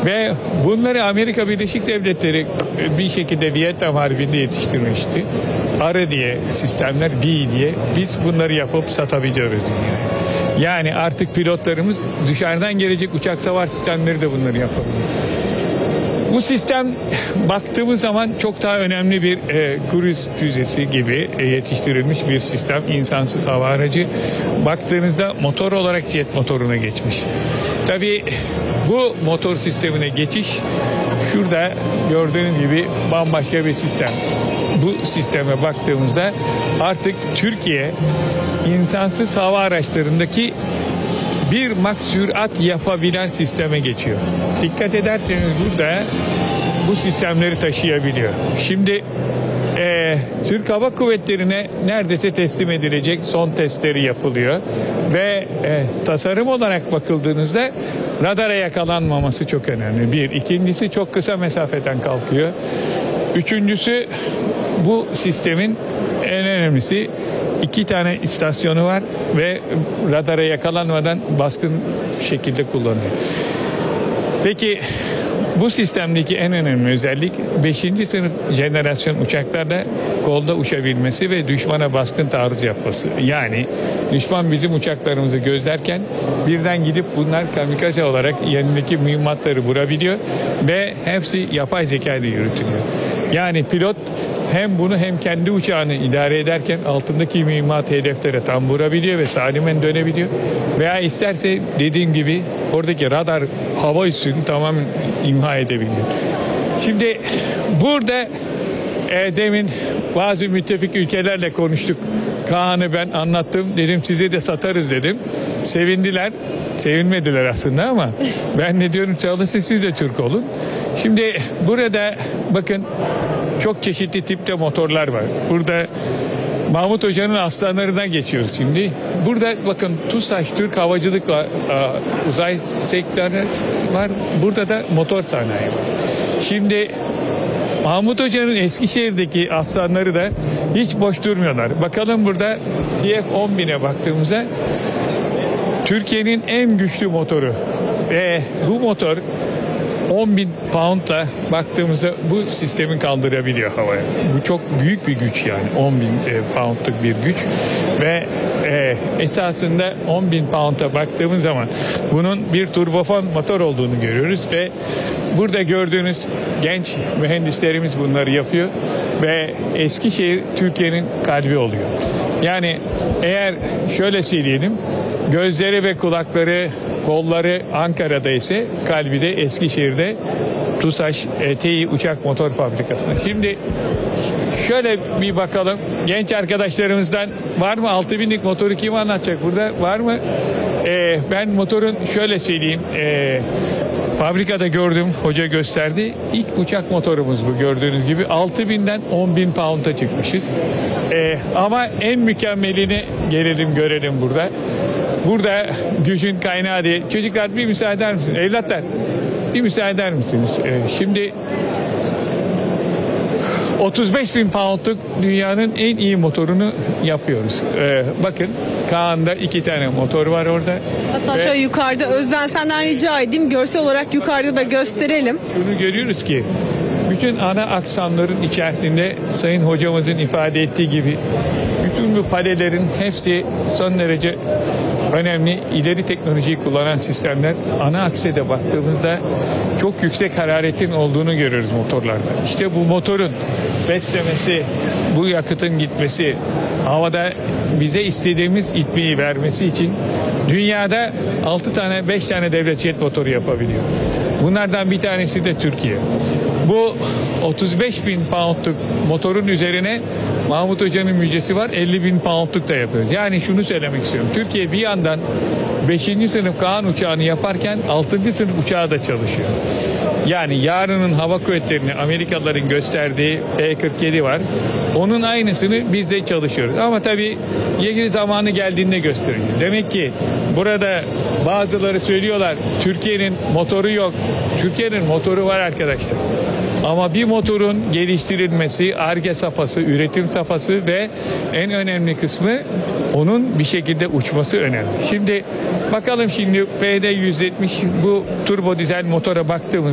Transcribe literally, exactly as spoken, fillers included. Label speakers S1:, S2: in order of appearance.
S1: Ve bunları Amerika Birleşik Devletleri bir şekilde Vietnam Harbi'nde yetiştirmişti. Arı diye sistemler, B diye biz bunları yapıp satabiliyoruz dünyaya. Yani artık pilotlarımız dışarıdan gelecek uçak savar sistemleri de bunları yapabiliyor. Bu sistem baktığımız zaman çok daha önemli bir e, kruz füzesi gibi e, yetiştirilmiş bir sistem. İnsansız hava aracı. Baktığınızda motor olarak jet motoruna geçmiş. Tabii bu motor sistemine geçiş şurada gördüğünüz gibi bambaşka bir sistem. Bu sisteme baktığımızda artık Türkiye insansız hava araçlarındaki bir mach sürat yapabilen sisteme geçiyor. Dikkat ederseniz burada bu sistemleri taşıyabiliyor. Şimdi e, Türk Hava Kuvvetleri'ne neredeyse teslim edilecek son testleri yapılıyor. Ve e, tasarım olarak bakıldığınızda radara yakalanmaması çok önemli. Bir. İkincisi çok kısa mesafeden kalkıyor. Üçüncüsü bu sistemin en önemlisi iki tane istasyonu var ve radara yakalanmadan baskın şekilde kullanıyor. Peki bu sistemdeki en önemli özellik beşinci sınıf jenerasyon uçaklarla kolda uçabilmesi ve düşmana baskın taarruz yapması. Yani düşman bizim uçaklarımızı gözlerken birden gidip bunlar kamikaze olarak yanındaki mühimmatları vurabiliyor ve hepsi yapay zeka ile yürütülüyor. Yani pilot hem bunu hem kendi uçağını idare ederken altındaki mühimmat hedeflere tam vurabiliyor ve salimen dönebiliyor. Veya isterse dediğim gibi oradaki radar hava üssünü tamamen imha edebiliyor. Şimdi burada e, demin bazı müttefik ülkelerle konuştuk. Kaan'ı ben anlattım. Dedim size de satarız dedim. Sevindiler. Sevinmediler aslında ama ben ne diyorum, çalışın siz de Türk olun. Şimdi burada bakın çok çeşitli tipte motorlar var. Burada Mahmut Hoca'nın aslanlarından geçiyoruz şimdi. Burada bakın TUSAŞ, Türk Havacılık var, uzay sektörü var. Burada da motor sanayi var. Şimdi Mahmut Hoca'nın Eskişehir'deki aslanları da hiç boş durmuyorlar. Bakalım burada T F on bine baktığımızda Türkiye'nin en güçlü motoru ve bu motor on bin poundla baktığımızda bu sistemin kaldırabiliyor havaya. Bu çok büyük bir güç yani on bin poundluk bir güç ve e, esasında on bin pound'a baktığımız zaman bunun bir turbofan motor olduğunu görüyoruz ve burada gördüğünüz genç mühendislerimiz bunları yapıyor ve Eskişehir Türkiye'nin kalbi oluyor. Yani eğer şöyle söyleyelim, gözleri ve kulakları, kolları Ankara'da ise kalbi de Eskişehir'de TUSAŞ e, T İ Uçak Motor Fabrikası'nda. Şimdi şöyle bir bakalım, genç arkadaşlarımızdan var mı altı binlik motoru kim anlatacak burada, var mı? E, ben motorun şöyle söyleyeyim, e, fabrikada gördüm, hoca gösterdi. İlk uçak motorumuz bu gördüğünüz gibi. altı binden on bin pound'a çıkmışız. E, ama en mükemmelini gelelim görelim burada. Burada gücün kaynağı diye. Çocuklar bir müsaade eder misiniz? Evlatlar bir müsaade eder misiniz? Ee, şimdi otuz beş bin poundluk dünyanın en iyi motorunu yapıyoruz. Ee, bakın Kaan'da iki tane motor var orada.
S2: Hatta şöyle yukarıda Özden senden rica edeyim, görsel olarak yukarıda da gösterelim.
S1: Şunu görüyoruz ki bütün ana aksamların içerisinde Sayın Hocamızın ifade ettiği gibi bütün bu panellerin hepsi son derece önemli ileri teknolojiyi kullanan sistemler. Ana aksede baktığımızda çok yüksek hararetin olduğunu görüyoruz motorlarda. İşte bu motorun beslemesi, bu yakıtın gitmesi, havada bize istediğimiz itmeyi vermesi için dünyada altı tane beş tane devlet jet motoru yapabiliyor. Bunlardan bir tanesi de Türkiye. Bu otuz beş bin poundluk motorun üzerine Mahmut Hoca'nın müjdesi var, elli bin poundluk da yapıyoruz. Yani şunu söylemek istiyorum. Türkiye bir yandan beşinci sınıf Kaan uçağını yaparken altıncı sınıf uçağı da çalışıyor. Yani yarının hava kuvvetlerini Amerikalıların gösterdiği P kırk yedi var. Onun aynısını biz de çalışıyoruz. Ama tabii yeni zamanı geldiğinde göstereceğiz. Demek ki burada bazıları söylüyorlar Türkiye'nin motoru yok. Türkiye'nin motoru var arkadaşlar. Ama bir motorun geliştirilmesi, Ar-Ge safhası, üretim safhası ve en önemli kısmı onun bir şekilde uçması önemli. Şimdi bakalım şimdi P D yüz yetmiş bu turbo dizel motora baktığımız